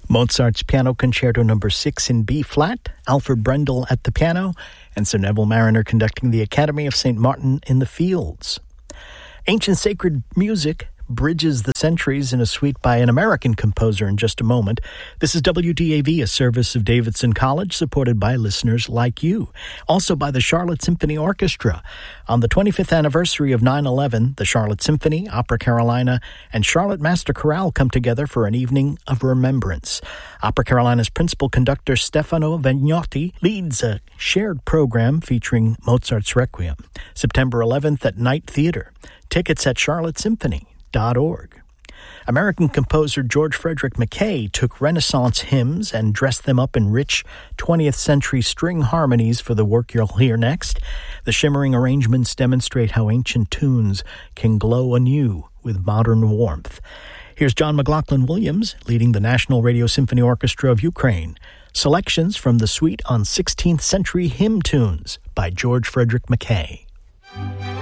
Mozart's Piano Concerto No. 6 in B-flat, Alfred Brendel at the piano, and Sir Neville Marriner conducting the Academy of St. Martin in the Fields. Ancient Sacred Music bridges the centuries in a suite by an American composer in just a moment. This is WDAV, a service of Davidson College, supported by listeners like you. Also by the Charlotte Symphony Orchestra. On the 25th anniversary of 9/11, the Charlotte Symphony, Opera Carolina, and Charlotte Master Chorale come together for an evening of remembrance. Opera Carolina's principal conductor, Stefano Vagnotti, leads a shared program featuring Mozart's Requiem. September 11th at Night Theater. Tickets at charlottesymphony.org. American composer George Frederick Mackay took Renaissance hymns and dressed them up in rich 20th century string harmonies for the work you'll hear next. The shimmering arrangements demonstrate how ancient tunes can glow anew with modern warmth. Here's John McLaughlin Williams leading the National Radio Symphony Orchestra of Ukraine. Selections from the suite on 16th century hymn tunes by George Frederick Mackay.